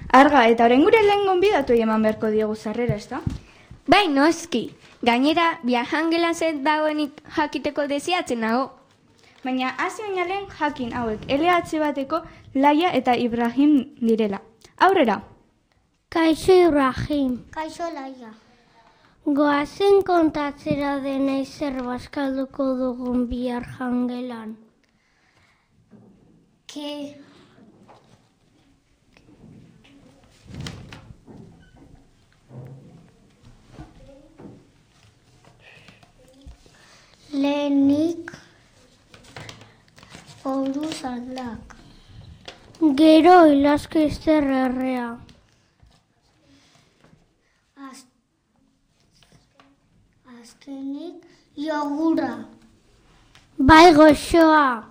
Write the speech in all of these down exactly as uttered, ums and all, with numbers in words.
Arga, eta orain gure lehen gonbidatu eman beharko diogu zarrera, ez da? Bai, noski. Gainera, biajangelan zen dagoenik jakiteko desiatzen nago. Baina, hasi baina lehen jakin hauek, L H bateko Laia eta Ibrahim direla. Aurrera! Kaixo Ibrahim. Kaixo Laia. Goazen kontatzera denei zer bazkalduko dugun bihar jangelan. Ke... Lehenik oru zaldak. Gero ilaskizter errea. Az... Azkenik jogura. Bai goxoa.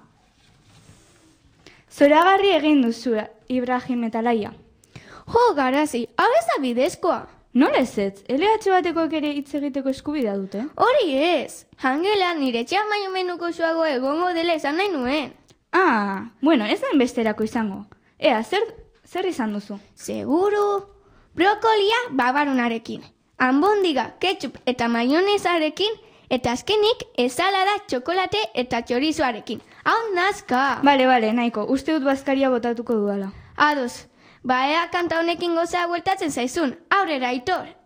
Zoragarri egin duzu, Ibrahim eta Laia. Jo, garazi, hau ez da bidezkoa. Nola ez ez, L H batekoek ere hitz egiteko eskubidea dute? Hori ez, jangelan nire txan baino menuko zuago egongo dela esan nahi nuen. Ah, bueno, ez da enbesterako izango. Ea, zer, zer izan duzu? Seguru, brokolia babarunarekin, ambondiga, ketchup eta mayonezarekin, eta azkenik esalada, txokolate eta txorizoarekin. Hau nazka! Bale, bale, nahiko, uste dut bazkaria botatuko dudala. Ados, ba ea kanta honekin goza bueltatzen zaizun, aurrera Aitor!